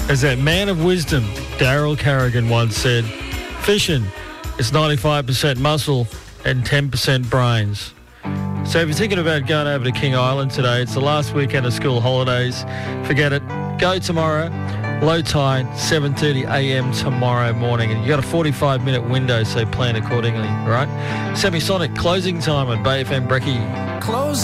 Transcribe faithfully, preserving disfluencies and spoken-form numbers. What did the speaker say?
As that man of wisdom, Daryl Carrigan, once said, fishing is ninety-five percent muscle and ten percent brains. So if you're thinking about going over to King Island today, it's the last weekend of school holidays. Forget it. Go tomorrow. Low tide, seven thirty a.m. tomorrow morning. And you've got a forty-five minute window, so plan accordingly, right? Semisonic closing time on Bay F M Brecky. Close